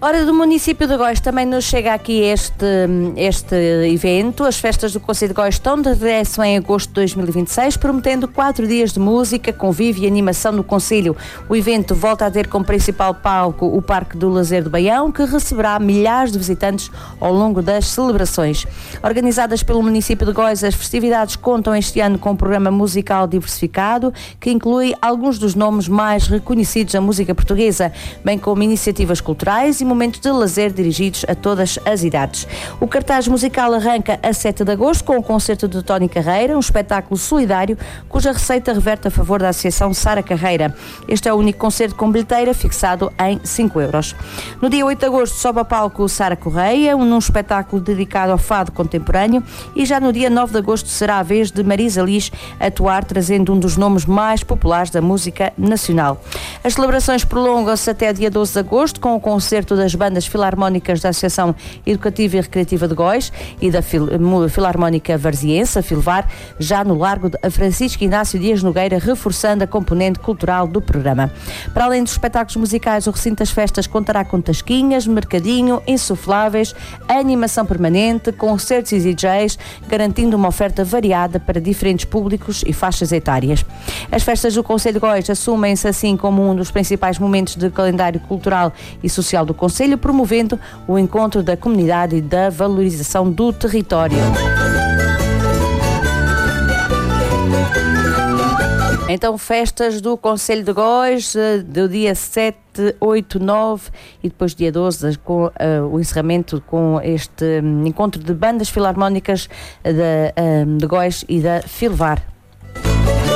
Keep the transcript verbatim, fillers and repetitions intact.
Ora, do município de Góis também nos chega aqui este, este evento. As festas do Concelho de Góis estão de regresso em agosto de dois mil e vinte e seis, prometendo quatro dias de música, convívio e animação no Concelho. O evento volta a ter como principal palco o Parque do Lazer do Baião, que receberá milhares de visitantes ao longo das celebrações. Organizadas pelo município de Góis, as festividades contam este ano com um programa musical diversificado, que inclui alguns dos nomes mais reconhecidos da música portuguesa, bem como iniciativas culturais e momentos de lazer dirigidos a todas as idades. O cartaz musical arranca a sete de agosto com o concerto de Tony Carreira, um espetáculo solidário cuja receita reverte a favor da Associação Sara Carreira. Este é o único concerto com bilheteira fixado em cinco euros. No dia oito de agosto sobe a palco Sara Correia, um, num espetáculo dedicado ao fado contemporâneo, e já no dia nove de agosto será a vez de Marisa Liz atuar, trazendo um dos nomes mais populares da música nacional. As celebrações prolongam-se até dia doze de agosto com o concerto das bandas filarmónicas da Associação Educativa e Recreativa de Góis e da Fil- Filarmónica Varziense, a Filvar, já no Largo de Francisco Inácio Dias Nogueira, reforçando a componente cultural do programa. Para além dos espetáculos musicais, o recinto das festas contará com tasquinhas, mercadinho, insufláveis, animação permanente, concertos e D Js, garantindo uma oferta variada para diferentes públicos e faixas etárias. As festas do Concelho de Góis assumem-se assim como um dos principais momentos de calendário cultural e social do Concelho, promovendo o encontro da comunidade e da valorização do território. Então, festas do Concelho de Góis, do dia sete, oito, nove e depois dia doze, com uh, o encerramento com este um, encontro de bandas filarmónicas de, um, de Góis e da Filvar.